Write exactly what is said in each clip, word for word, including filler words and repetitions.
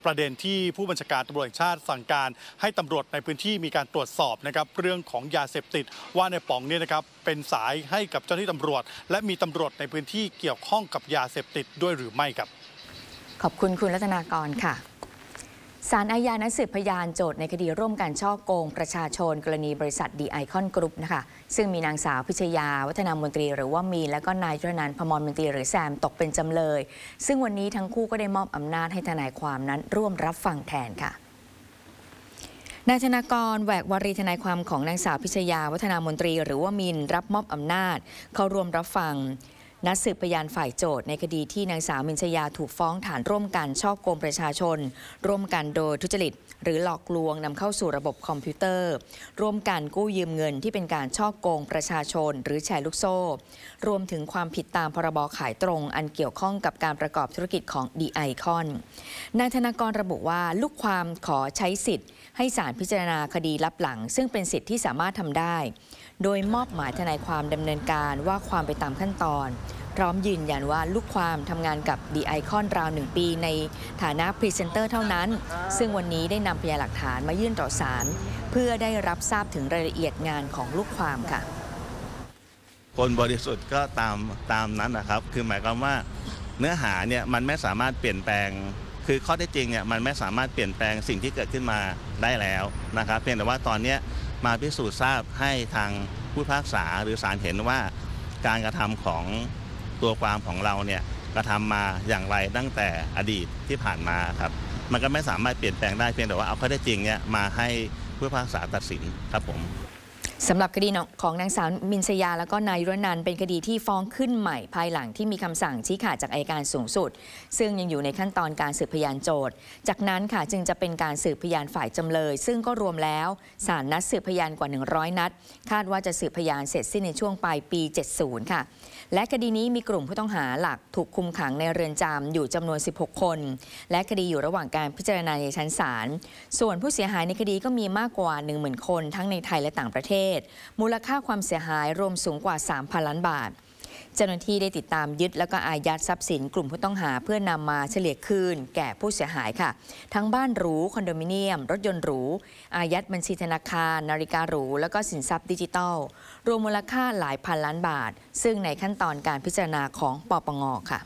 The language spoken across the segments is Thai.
ประเด็นที่ผู้บัญชาการตำรวจแห่งชาติสั่งการให้ตำรวจในพื้นที่มีการตรวจสอบนะครับเรื่องของยาเสพติดว่าในป๋องเนี่ยนะครับเป็นสายให้กับเจ้าหน้าที่ตำรวจและมีตำรวจในพื้นที่เกี่ยวข้องกับยาเสพติดด้วยหรือไม่ครับขอบคุณคุณรัตนากรค่ะศาลอาญานัดสืบพยานโจทย์ในคดีร่วมกันช่อโกงประชาชนกรณีบริษัทดีไอคอนกรุ๊ปนะคะซึ่งมีนางสาวพิชยาวัฒนามนตรีหรือว่ามีนและก็นายจุลนันท์ พมรมนตรีหรือแซมตกเป็นจำเลยซึ่งวันนี้ทั้งคู่ก็ได้มอบอำนาจให้ทนายความนั้นร่วมรับฟังแทนค่ะนายธนากรแหวกวารีทนายความของนางสาวพิชยาวัฒนามนตรีหรือว่ามีนรับมอบอำนาจเข้าร่วมรับฟังนัดสืบพยานฝ่ายโจทย์ในคดีที่นางสาวมินชยาถูกฟ้องฐานร่วมกันฉ้อโกงประชาชนร่วมกันโดยทุจริตหรือหลอกลวงนำเข้าสู่ระบบคอมพิวเตอร์ร่วมกันกู้ยืมเงินที่เป็นการฉ้อโกงประชาชนหรือแชร์ลูกโซ่รวมถึงความผิดตามพรบขายตรงอันเกี่ยวข้องกับการประกอบธุรกิจของดีไอคอนนายธนากรระบุว่าลูกความขอใช้สิทธิ์ให้ศาลพิจารณาคดีลับหลังซึ่งเป็นสิทธิที่สามารถทำได้โดยมอบหมายทนายความดำเนินการว่าความไปตามขั้นตอนพร้อมยืนยันว่าลูกความทำงานกับดีไอคอนราวหนึ่งปีในฐานะพรีเซนเตอร์เท่านั้นซึ่งวันนี้ได้นำพยานหลักฐานมายื่นต่อศาลเพื่อได้รับทราบถึงรายละเอียดงานของลูกความค่ะคนบริสุทธิ์ก็ตามตามนั้นนะครับคือหมายความว่าเนื้อหาเนี่ยมันไม่สามารถเปลี่ยนแปลงคือข้อเท็จจริงเนี่ยมันไม่สามารถเปลี่ยนแปลงสิ่งที่เกิดขึ้นมาได้แล้วนะครับเพียงแต่ว่าตอนนี้มาพิสูจน์ทราบให้ทางผู้พิพากษาหรือศาลเห็นว่าการกระทำของตัวความของเราเนี่ยกระทำมาอย่างไรตั้งแต่อดีตที่ผ่านมาครับมันก็ไม่สามารถเปลี่ยนแปลงได้เพียงแต่ว่าเอาข้อเท็จจริงเนี่ยมาให้ผู้พิพากษาตัดสินครับผมสำหรับคดีของนางสาวมินชยาและก็นายยุรนันท์เป็นคดีที่ฟ้องขึ้นใหม่ภายหลังที่มีคำสั่งชี้ขาดจากอัยการสูงสุดซึ่งยังอยู่ในขั้นตอนการสืบพยานโจทย์จากนั้นค่ะจึงจะเป็นการสืบพยานฝ่ายจำเลยซึ่งก็รวมแล้วศาลนัดสืบพยานกว่าหนึ่งร้อยนัดคาดว่าจะสืบพยานเสร็จสิ้นในช่วงปลายปีเจ็ดสิบค่ะและคดีนี้มีกลุ่มผู้ต้องหาหลักถูกคุมขังในเรือนจำอยู่จำนวนสิบหกคนและคดีอยู่ระหว่างการพิจารณาในชั้นศาลส่วนผู้เสียหายในคดีก็มีมากกว่า หนึ่งหมื่น คนทั้งในไทยและต่างประเทศมูลค่าความเสียหายรวมสูงกว่า สามพัน ล้านบาทเจ้าหน้าที่ได้ติดตามยึดและก็อายัดทรัพย์สินกลุ่มผู้ต้องหาเพื่อนำมาเฉลี่ยคืนแก่ผู้เสียหายค่ะทั้งบ้านหรูคอนโดมิเนียมรถยนต์หรูอายัดบัญชีธนาคารนาฬิกาหรูแล้วก็สินทรัพย์ดิจิทัลรวมมูลค่าหลายพันล้านบาทซึ่งในขั้นตอนการพิจารณาของปปง.ค่ะ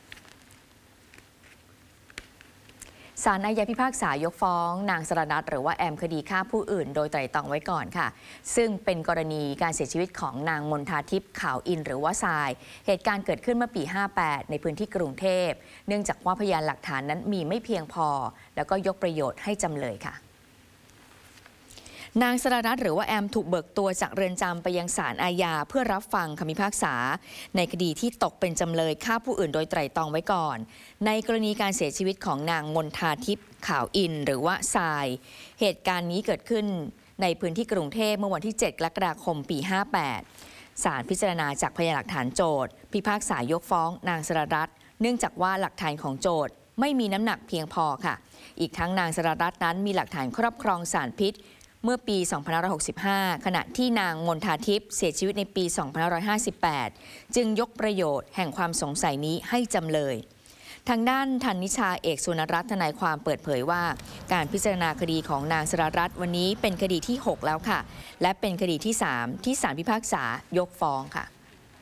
ศาลอาญาพิพากษายกฟ้องนางสรณัฐหรือว่าแอมคดีฆ่าผู้อื่นโดยไตร่ตรองไว้ก่อนค่ะซึ่งเป็นกรณีการเสียชีวิตของนางมณฑาทิพย์ขาวอินหรือว่าทรายเหตุการณ์เกิดขึ้นเมื่อปีห้าแปดในพื้นที่กรุงเทพเนื่องจากว่าพยานหลักฐานนั้นมีไม่เพียงพอแล้วก็ยกประโยชน์ให้จำเลยค่ะนางสรณัฐหรือว่าแอมถูกเบิกตัวจากเรือนจำไปยังศาลอาญาเพื่อรับฟังคำพิพากษาในคดีที่ตกเป็นจำเลยฆ่าผู้อื่นโดยไตร่ตรองไว้ก่อนในกรณีการเสียชีวิตของนางมณฑาทิพย์ขาวอินหรือว่าทรายเหตุการณ์นี้เกิดขึ้นในพื้นที่กรุงเทพเมื่อวันที่เจ็ดกรกฎาคมปีห้าแปดศาลพิจารณาจากพยานหลักฐานโจทก์พิพากษายกฟ้องนางสรณัฐเนื่องจากว่าหลักฐานของโจทก์ไม่มีน้ำหนักเพียงพอค่ะอีกทั้งนางสรณัฐนั้นมีหลักฐานครอบครองสารพิษเมื่อปี สองพันห้าร้อยหกสิบห้า ขณะที่นางมณฑาทิพย์เสียชีวิตในปี สองพันห้าร้อยห้าสิบแปด จึงยกประโยชน์แห่งความสงสัยนี้ให้จำเลยทางด้านธันนิชาเอกสุนรัตน์ทนายความเปิดเผยว่าการพิจารณาคดีของนางสรณัฐวันนี้เป็นคดีที่หกแล้วค่ะและเป็นคดีที่สามที่ศาลพิพากษายกฟ้องค่ะ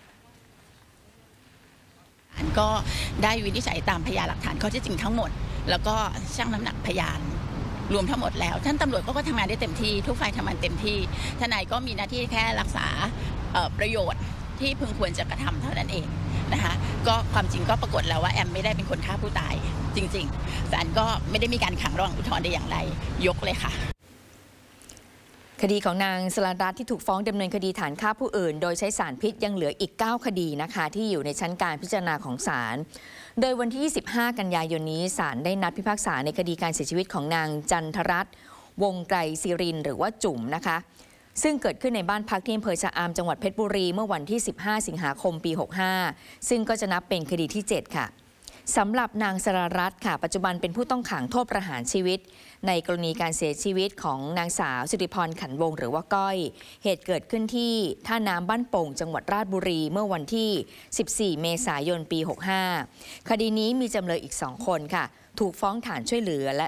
ก็ได้วินิจฉัยตามพยานหลักฐานข้อเท็จจริงทั้งหมดแล้วก็ชั่งน้ำหนักพยานรวมทั้งหมดแล้วท่านตำรวจก็ทำงานได้เต็มที่ทุกฝ่ายทำงานเต็มที่ทนายก็มีหน้าที่แค่รักษาประโยชน์ที่พึงควรจะกระทำเท่านั้นเองนะคะก็ความจริงก็ปรากฏแล้วว่าแอมไม่ได้เป็นคนฆ่าผู้ตายจริงๆศาลก็ไม่ได้มีการขังระหว่างอุทธรณ์ใดอย่างไรยกเลยค่ะคดีของนางสรณัฐที่ถูกฟ้องดำเนินคดีฐานฆ่าผู้อื่นโดยใช้สารพิษยังเหลืออีกเก้าคดีนะคะที่อยู่ในชั้นการพิจารณาของศาลโดยวันที่ยี่สิบห้ากันยายนนี้ศาลได้นัดพิพากษาในคดีการเสียชีวิตของนางจันทรัตน์วงไกรศิรินหรือว่าจุ๋มนะคะซึ่งเกิดขึ้นในบ้านพักที่อำเภอชะอำจังหวัดเพชรบุรีเมื่อวันที่สิบห้าสิงหาคมปีหกห้าซึ่งก็จะนับเป็นคดีที่เจ็ดค่ะสำหรับนางสรณัฐค่ะปัจจุบันเป็นผู้ต้องขังโทษประหารชีวิตในกรณีการเสียชีวิตของนางสาวสิริพรขันวงหรือว่าก้อยเหตุเกิดขึ้นที่ท่าน้ำบ้านโป่งจังหวัดราชบุรีเมื่อวันที่สิบสี่เมษายนปีหกห้าคดีนี้มีจำเลยอีกสองคนค่ะถูกฟ้องฐานช่วยเหลือและ